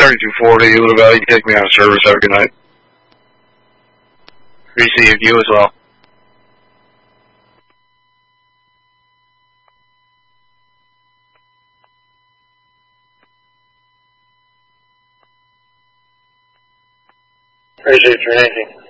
7240, Little Valley, you take me out of service. Have a good night. Received, you as well. Appreciate your answer.